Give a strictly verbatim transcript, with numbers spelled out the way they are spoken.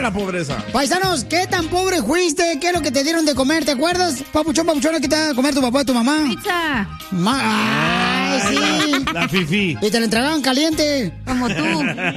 la pobreza. Paisanos, ¿qué tan pobre fuiste? ¿Qué es lo que te dieron de comer? ¿Te acuerdas? Papuchón, papuchona, ¿qué te da de comer tu papá y tu mamá? Pizza. Ma- ¡Ay, sí! La fifí. Y te la entregaban caliente. Como tú.